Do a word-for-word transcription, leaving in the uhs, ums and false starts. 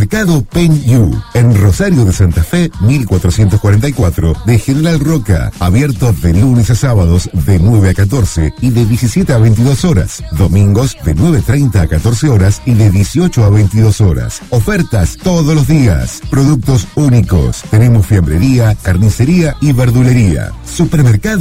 Supermercado Penyu, en Rosario de Santa Fe, mil cuatrocientos cuarenta y cuatro, de General Roca, abierto de lunes a sábados de nueve a catorce y de diecisiete a veintidós horas, domingos de nueve treinta a catorce horas y de dieciocho a veintidós horas. Ofertas todos los días, productos únicos, tenemos fiambrería, carnicería y verdulería. Supermercado